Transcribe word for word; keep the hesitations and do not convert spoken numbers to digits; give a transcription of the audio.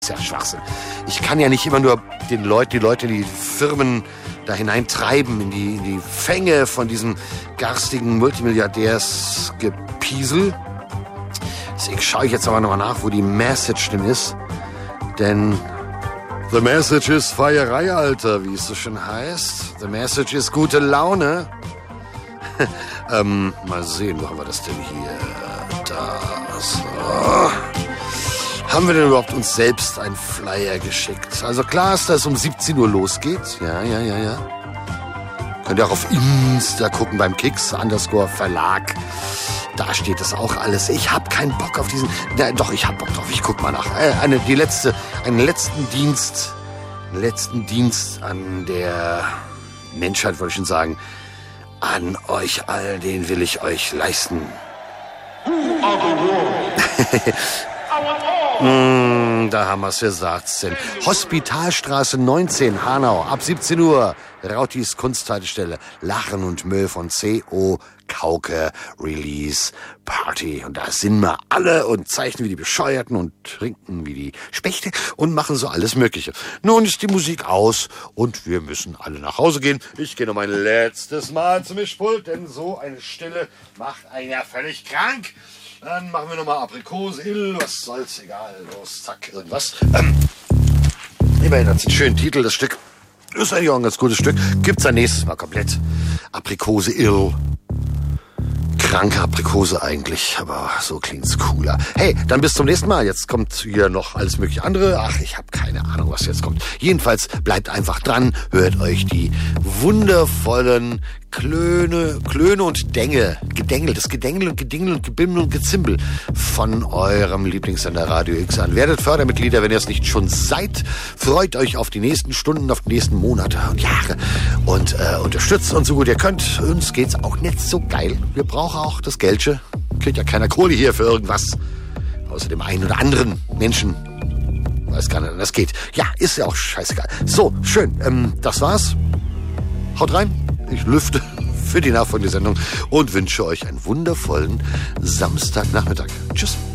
ist ja Schwachsinn. Ich kann ja nicht immer nur den Leuten, die Leute, die Firmen da hineintreiben in die, in die Fänge von diesem garstigen Multimilliardärsgepiesel. Deswegen schaue ich jetzt aber nochmal nach, wo die Message denn ist. Denn the message is Feierei, Alter, wie es so schön heißt. The message is gute Laune. ähm, mal sehen, wo haben wir das denn hier? Da, so. Haben wir denn überhaupt uns selbst einen Flyer geschickt? Also klar ist, dass es um siebzehn Uhr losgeht. Ja, ja, ja, ja. Könnt ihr auch auf Insta gucken beim Kicks underscore Verlag. Da steht das auch alles. Ich hab keinen Bock auf diesen... Na, doch, ich hab Bock drauf. Ich guck mal nach. Äh, eine, die letzte, einen letzten Dienst, einen letzten Dienst an der Menschheit, wollte ich schon sagen. An euch all, den will ich euch leisten. mm, da haben wir's, wer sagt's denn? Hospitalstraße neunzehn, Hanau, ab siebzehn Uhr. Rautis Kunsthaltestelle, Lachen und Müll von C O Kauke Release Party. Und da sind wir alle und zeichnen wie die Bescheuerten und trinken wie die Spechte und machen so alles Mögliche. Nun ist die Musik aus und wir müssen alle nach Hause gehen. Ich gehe noch mein letztes Mal zum Mischpult, denn so eine Stille macht einen ja völlig krank. Dann machen wir nochmal Aprikose, Ill, was soll's, egal, los, zack, irgendwas. Ähm, immerhin hat es einen schönen Titel, das Stück. Das ist eigentlich auch ein ganz gutes Stück. Gibt's dann nächstes Mal komplett. Aprikose Ill. Kranke Aprikose eigentlich, aber so klingt's cooler. Hey, dann bis zum nächsten Mal. Jetzt kommt hier noch alles mögliche andere. Ach, ich habe keine Ahnung, was jetzt kommt. Jedenfalls bleibt einfach dran, hört euch die wundervollen Klöne, Klöne und Dänge, Gedängel, das Gedängel und Gedingel und Gebimmel und Gezimbel von eurem Lieblingssender Radio X an. Werdet Fördermitglieder, wenn ihr es nicht schon seid. Freut euch auf die nächsten Stunden, auf die nächsten Monate und Jahre und äh, unterstützt uns so gut ihr könnt. Uns geht's auch nicht so geil. Wir brauchen auch das Geldche. Kriegt ja keiner Kohle hier für irgendwas. Außer dem einen oder anderen Menschen. Weiß gar nicht, das geht. Ja, ist ja auch scheißegal. So, schön. Ähm, das war's. Haut rein. Ich lüfte für die nachfolgende Sendung und wünsche euch einen wundervollen Samstagnachmittag. Tschüss.